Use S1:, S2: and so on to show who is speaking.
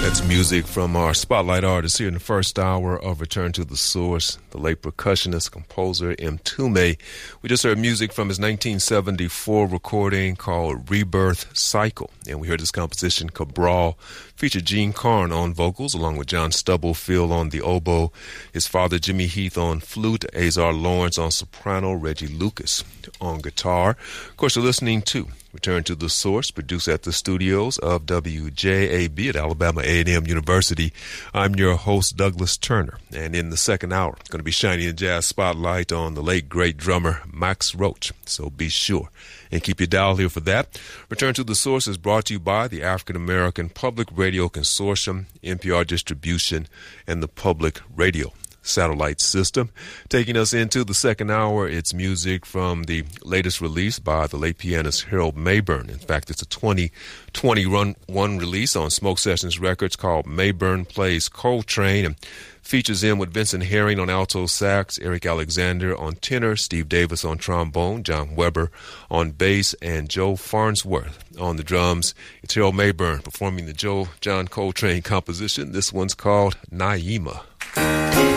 S1: That's music from our spotlight artist here in the first hour of Return to the Source, the late percussionist, composer Mtume. We just heard music from his 1974 recording called Rebirth Cycle. And we heard his composition, Cabral, featured Gene Carn on vocals, along with John Stubblefield on the oboe, his father Jimmy Heath on flute, Azar Lawrence on soprano, Reggie Lucas on guitar. Of course, you're listening to Return to the Source, produced at the studios of WJAB at Alabama A&M University. I'm your host, Douglas Turner, and in the second hour, going to be shining a jazz spotlight on the late, great drummer Max Roach, so be sure and keep your dial here for that. Return to the Source is brought to you by the African American Public Radio Consortium, NPR Distribution, and the Public Radio Satellite System. Taking us into the second hour, it's music from the latest release by the late pianist Harold Mayburn. In fact, it's a 2021 release on Smoke Sessions Records called Mayburn Plays Coltrane, and features him with Vincent Herring on alto sax, Eric Alexander on tenor, Steve Davis on trombone, John Weber on bass, and Joe Farnsworth on the drums. It's Harold Mayburn performing the John Coltrane composition. This one's called Naima.